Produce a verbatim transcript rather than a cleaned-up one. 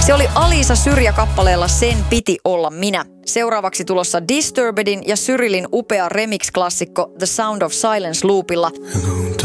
Se oli Alisa Syrjä kappaleella Sen piti olla minä. Seuraavaksi tulossa Disturbedin ja Cyrilin upea remix-klassikko The Sound of Silence loopilla.